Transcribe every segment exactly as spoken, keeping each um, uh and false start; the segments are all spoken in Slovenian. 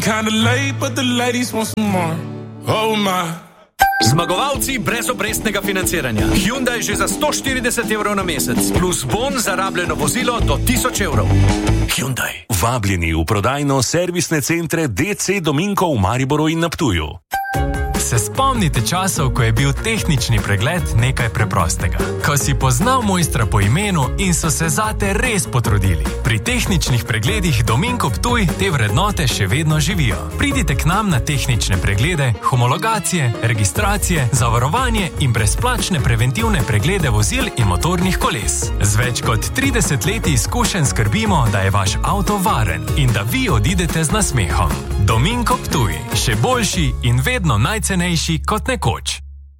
Kinda late, but the ladies want some more. Oh my. Zmagovalci brez obrestnega financiranja. Hyundai že za sto štirideset evrov na mesec, plus bon za rabljeno vozilo do tisoč evrov. Hyundai. Vabljeni v prodajno-servisne centre D C Dominko v Mariboru in na Ptuju. Se spomnite časov, ko je bil tehnični pregled nekaj preprostega? Ko si poznal mojstra po imenu in so se zate res potrudili. Pri tehničnih pregledih Dominko Ptuj te vrednote še vedno živijo. Pridite k nam na tehnične preglede, homologacije, registracije, zavarovanje in brezplačne preventivne preglede vozil in motornih koles. Z več kot trideset leti izkušenj skrbimo, da je vaš avto varen in da vi odidete z nasmehom. Dominko Ptuj, še boljši in vedno najcenejši kot nekoč.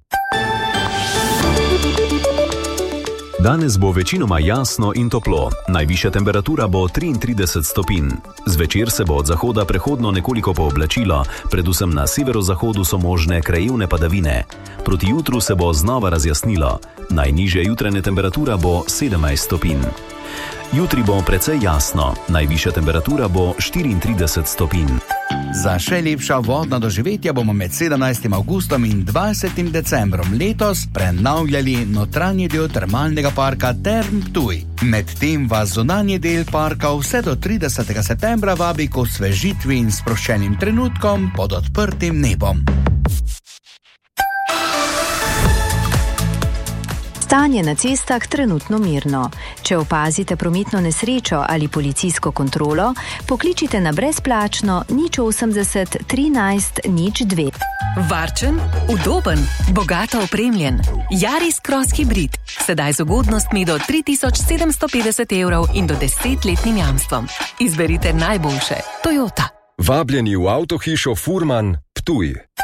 Danes bo večinoma jasno in toplo. Najvišja temperatura bo triintrideset stopinj. Zvečer se bo od zahoda prehodno nekoliko pooblačilo, predvsem na severozahodu so možne krajevne padavine. Proti jutru se bo znova razjasnilo. Najnižja jutranja temperatura bo sedemnajst stopinj. Jutri bo precej jasno. Najvišja temperatura bo štiriintrideset stopinj. Za še lepša vodna doživetja bomo med sedemnajstim avgustom in dvajsetim decembrom letos prenavljali notranji del termalnega parka Term Ptuj. Medtem vas zunanji del parka vse do tridesetega septembra vabi k osvežitvi in sproščenim trenutkom pod odprtim nebom. Stanje na cestah trenutno mirno. Če opazite prometno nesrečo ali policijsko kontrolo, pokličite na brezplačno nič osemdeset trinajst nič dve. Varčen, udoben, bogato opremljen. Yaris Cross Hybrid. Sedaj z ugodnostmi do tri tisoč sedemsto petdeset evrov in do desetletnim jamstvom. Izberite najboljše. Toyota. Vabljeni v avtohišo Furman Ptuj.